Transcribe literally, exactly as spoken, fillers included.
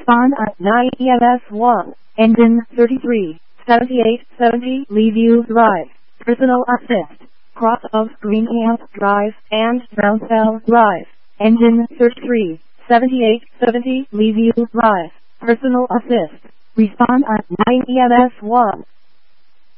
Respond at nine E M S one. Engine thirty-three, seventy-eight seventy Leaview Drive. Personal Assist. Cross of Greenham Drive and Brownsville Drive. Engine thirty-three, seventy-eight seventy Leaview Drive. Personal Assist. Respond at nine E M S one.